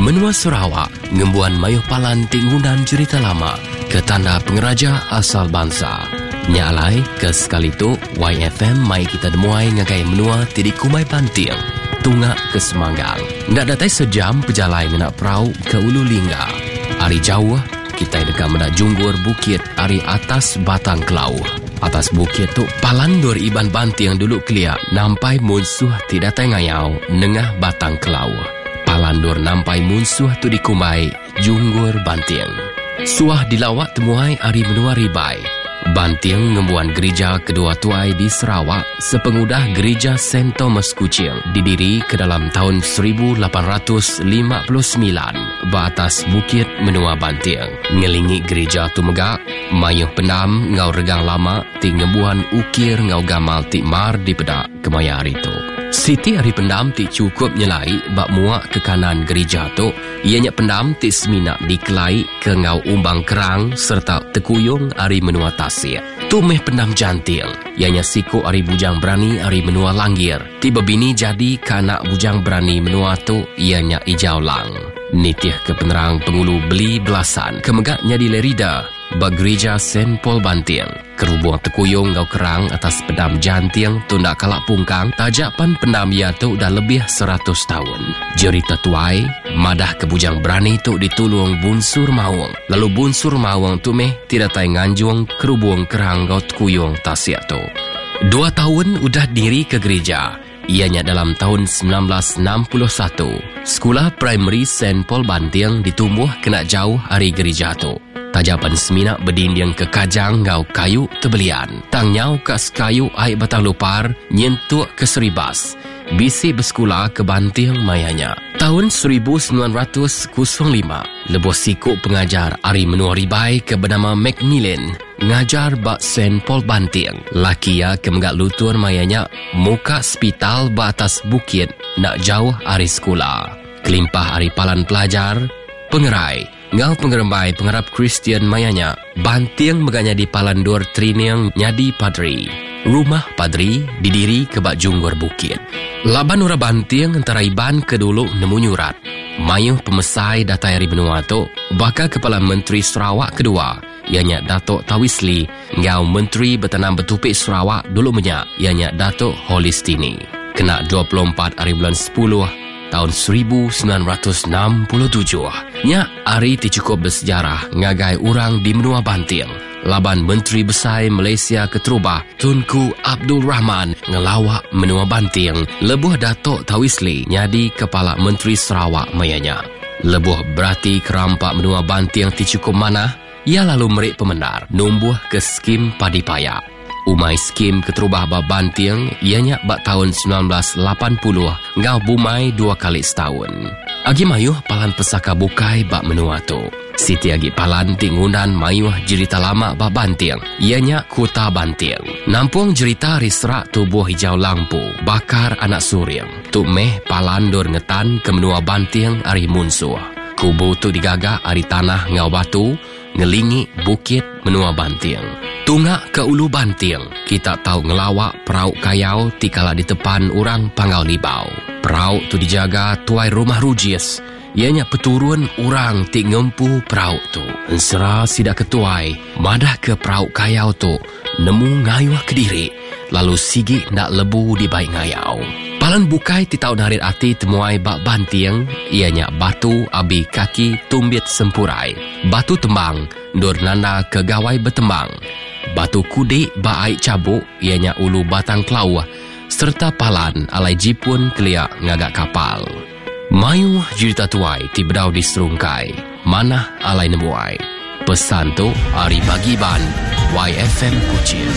Menua Sarawak, ngembuan mayuh palan tingunan cerita lama ke tanda pengeraja asal bangsa. Nyalai ke sekali tu, YFM mai kita demuai ngagai menua tidi kumai banting, tungak ke Semanggal. Ndak datai sejam pejalai menak perahu ke Ulu Lingga. Ari jauh, kita dekat menak junggur bukit ari atas batang kelau. Atas bukit tu, palandur iban banting dulu keliak, nampai musuh tidak tengayau, nengah batang kelau. Palandur nampai musuh tu dikumai, junggur banting. Suah dilawat temuai ari menua ribai. Banting ngembuan gereja kedua tuai di Sarawak, sepengudah gereja St. Thomas Kuching, didiri ke dalam tahun 1859, batas bukit menua Banting. Ngelingi gereja tu megak, mayuh pendam ngau regang lama, ti ngembuan ukir ngau gamal ti mar di pedak kemaya hari tu. Siti hari pendam ti cukup nyelai bak muak ke kanan gereja tu, ianya pendam ti seminak dikelai ke ngau umbang kerang serta tekuyung ari menua tasir. Tu meh pendam jantil, ianya siku ari bujang berani ari menua langgir. Ti bebini jadi kanak bujang berani menua tu ianya ijau lang. Nitih ke penerang pengulu beli belasan, kemegaknya di Lerida, bak gereja St. Paul Banting. Kerubung tekuyung ngau kerang atas pendam janting tunda kalak pungkang, tajapan pendam ia tu dah lebih 100 tahun. Jerita tuai, madah ke bujang berani tu ditulung bunsur mawang. Lalu bunsur mawang tu meh tidak tay nganjung kerubung kerang ngau tekuyung tasya tu. 2 tahun udah diri ke gereja. Ianya dalam tahun 1961, sekolah primary St. Paul Banting ditumbuh kena jauh hari gereja tu. Tajapan seminak berdinding ke kajang ngau kayu tebelian. Tang nyau kas kayu air batang lupar, nyentuk ke seribas. Bisi bersekolah ke Banting mayanya. Tahun 1905, lebuh sikuk pengajar ari menua ribai ke bernama Macmillan ngajar bak St. Paul Banting. Lakia ke menggak lutur mayanya muka spital batas bukit nak jauh ari sekolah. Kelimpah ari palan pelajar, pengerai, ngau pengerembai pengharap Kristian mayanya. Banting meganya di palandur Triniang nyadi padri. Rumah padri didiri ke bak junggur bukit. Laban ura Banting antara iban kedulu nemu nyurat. Mayuh pemesai datai hari benua tu, bakal Kepala Menteri Sarawak kedua, ianya Datuk Tawisli, ngau Menteri Bertanam Betupik Sarawak dulu menyak, ianya Datuk Holistini. Kena 24 hari bulan 10, tahun 1967. Nya hari ti cukup bersejarah ngagai orang di menua Banting. Laban Menteri Besar Malaysia Keterubah Tunku Abdul Rahman ngelawak menua Banting, lebuh Datuk Tawisli nyadi Kepala Menteri Sarawak mayanya. Lebuh berarti kerampak menua Banting ti cukup manah, ia lalu merik pemendar numbuh ke skim padi payak. Umai skim Keterubah bak Banting ianya bak tahun 1980 ngau bumai 2 kali setahun. Agi mayuh palan pesaka bukai bak menua tu. Siti agi palan tingunan mayuh jerita lama bak Banting, ianya Kota Banting. Nampung jerita risrak tubuh hijau lampu, bakar anak suring. Tu meh palan dur ngetan ke menua Banting ari munsuh. Kubu tu digagak ari tanah ngau batu, ngelingi bukit menua Banting. Tungak ke Ulu Banting, kita tahu ngelawak perauk kayau tikala di tepan orang Pangau Libau. Perauk tu dijaga tuai rumah rujis. Ianya peturun orang ti ngempu perauk tu. Ensera sidak ketuai, madah ke perauk kayau tu, nemu ngayuh ke diri, lalu sigi nak lebu di baik ngayau. Palan bukai ti tau narit ati temuai bak Banting, ianya batu abi kaki tumbit sempurai. Batu tembang, dur nanda ke gawai betembang. Batu kudik bak aik cabuk, ianya ulu batang kelau, serta palan alai jipun keliak ngagak kapal. Mayuh cerita tuai ti bedau di serungkai, manah alai nemuai. Pesan tu ari bagi ban YFM Kuching.